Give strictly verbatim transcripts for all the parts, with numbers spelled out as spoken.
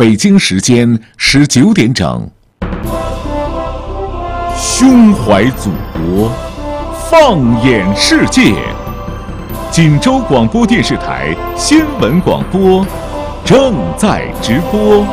北京时间十九点整。胸怀祖国，放眼世界。锦州广播电视台新闻广播正在直播。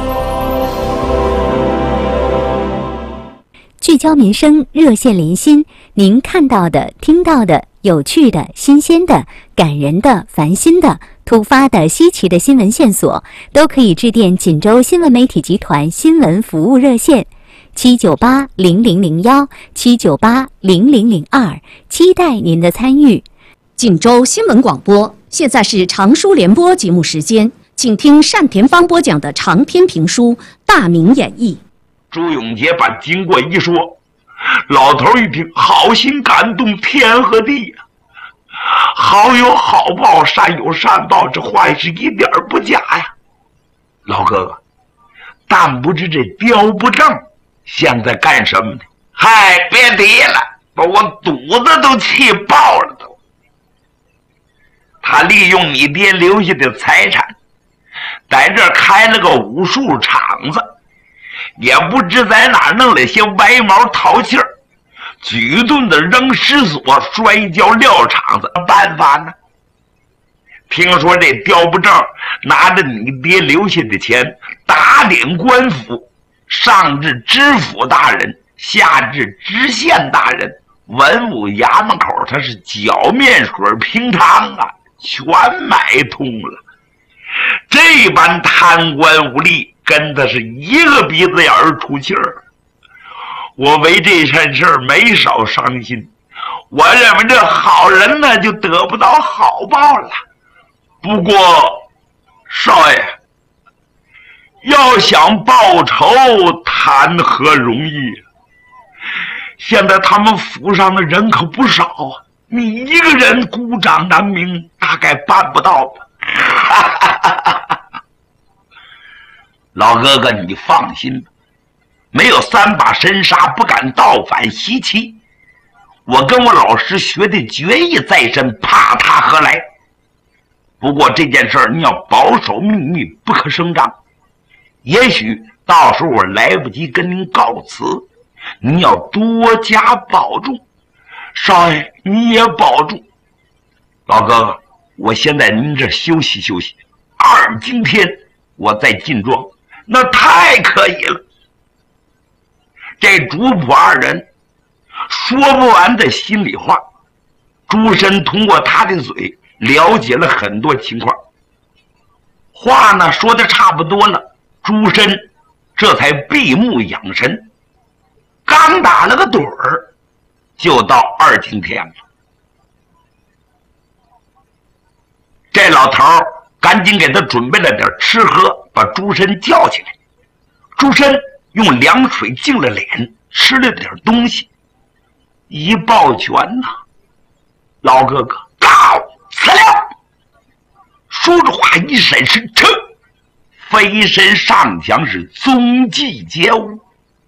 聚焦民生，热线连心，您看到的、听到的、有趣的、新鲜的、感人的、烦心的、突发的、稀奇的新闻线索，都可以致电锦州新闻媒体集团新闻服务热线七九八零零零幺七九八零零零二，期待您的参与。 锦州新闻广播，现在是长书联播节目时间，请听单田芳播讲的长篇评书《大明演义》。 朱永杰把经过一说，老头一听，好心感动天和地呀、啊！好有好报，善有善报，这话是一点不假呀。老哥哥，但不知这刁不正现在干什么呢？嗨，别提了，把我肚子都气爆了都。他利用你爹留下的财产，在这儿开了个武术场子。也不知在哪弄了些歪毛淘气儿，举顿的扔石锁、摔跤撂场子，办法呢？听说这刁不正拿着你爹留下的钱，打点官府，上至知府大人，下至知县大人，文武衙门口他是搅面水平汤啊，全买通了。这般贪官污吏跟他是一个鼻子眼儿出气儿。我为这件事儿没少伤心，我认为这好人呢就得不到好报了。不过少爷要想报仇，谈何容易啊！现在他们府上的人可不少啊，你一个人孤掌难鸣，大概办不到吧。老哥哥，你放心吧，没有三把神杀，不敢倒反西岐。我跟我老师学的决意在身，怕他何来？不过这件事儿你要保守秘密，不可声张。也许到时候我来不及跟您告辞，您要多加保重。少爷你也保重。老哥哥，我先在您这休息休息，二今天我再进庄，那太可以了。这主仆二人说不完的心里话，朱深通过他的嘴了解了很多情况，话呢说的差不多了，朱深这才闭目养神，刚打了个盹儿，就到二更天了。这老头赶紧给他准备了点吃喝，把朱深叫起来。朱深用凉水净了脸，吃了点东西，一抱拳呐、啊，老哥哥告辞了。说着话一闪身，噌，飞身上墙，是踪迹皆无。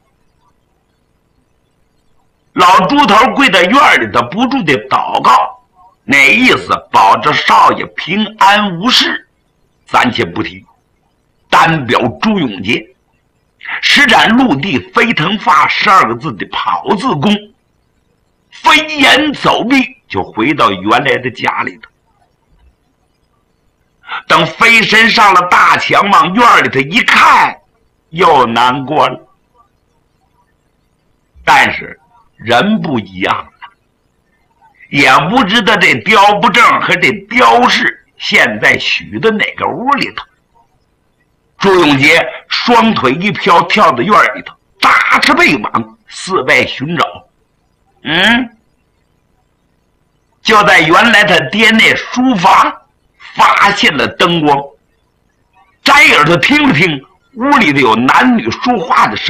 老朱头跪在院里头，不住的祷告。那意思保着少爷平安无事，暂且不提。单表朱永杰施展陆地飞腾发十二个字的跑字功，飞檐走壁就回到原来的家里头。等飞身上了大墙，往院里头一看，又难过了。但是人不一样了，也不知道这刁不正和这刁氏现在许的哪个屋里头。朱永杰双腿一飘，跳到院里头，打着背往四外寻找。嗯，就在原来他爹那书房发现了灯光，摘耳朵听了听，屋里头有男女说话的声